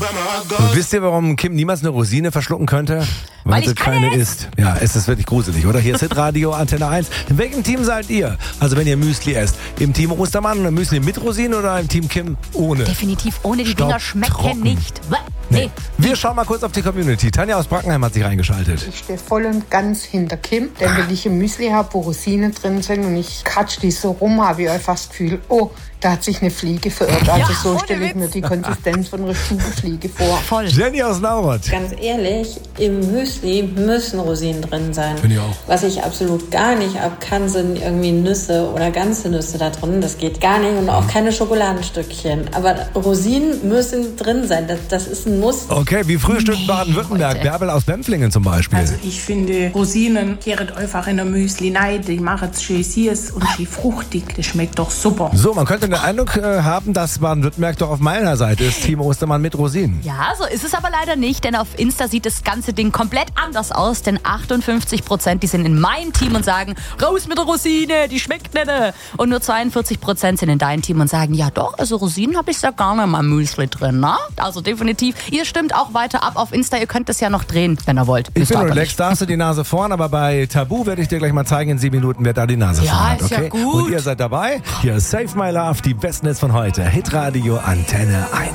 Wisst ihr, warum Kim niemals eine Rosine verschlucken könnte? Weil sie ich keine keine isst. Ja, es ist wirklich gruselig, oder? Hier ist Hitradio Antenne 1. In welchem Team seid ihr? Also wenn ihr Müsli esst. Im Team Ostermann Müsli mit Rosinen oder im Team Kim ohne? Definitiv ohne, die Dinger schmecken Staubtrocken. nicht. Nee. Wir schauen mal kurz auf die Community. Tanja aus Brackenheim hat sich reingeschaltet. Ich stehe voll und ganz hinter Kim, denn wenn ich ein Müsli habe, wo Rosinen drin sind und ich katsch die so rum, habe ich einfach das Gefühl, oh, da hat sich eine Fliege verirrt. Also so stelle ich mir die Konsistenz von einer Stubenfliege vor. Voll. Jenny aus Naurot. Ganz ehrlich, im Müsli müssen Rosinen drin sein. Finde ich auch. Was ich absolut gar nicht ab kann, sind irgendwie Nüsse oder ganze Nüsse da drin. Das geht gar nicht und auch keine Schokoladenstückchen. Aber Rosinen müssen drin sein. Das ist ein Muss. Okay, wie frühstückt Baden-Württemberg? Leute. Bärbel aus Bempflingen zum Beispiel. Also ich finde, Rosinen kehren einfach in der Müsli rein. Die machen es schön süß und schön fruchtig. Das schmeckt doch super. So, man könnte den Eindruck haben, dass Baden-Württemberg doch auf meiner Seite ist. Team Ostermann mit Rosinen. Ja, so ist es aber leider nicht, denn auf Insta sieht das ganze Ding komplett anders aus, denn 58%, die sind in meinem Team und sagen, raus mit der Rosine, die schmeckt nicht. Und nur 42% sind in deinem Team und sagen, ja doch, also Rosinen habe ich da gar nicht mal Müsli drin, ne? Also definitiv, ihr stimmt auch weiter ab auf Insta, ihr könnt es ja noch drehen, wenn ihr wollt. Ich Müsst bin ihr aber relaxed, da hast du die Nase vorn, aber bei Tabu werde ich dir gleich mal zeigen in 7 Minuten, wer da die Nase Ja, vorn hat. ist ja Okay? gut. Und ihr seid dabei? Hier ist Save My Love, die besten Hits von heute. Hitradio Antenne 1.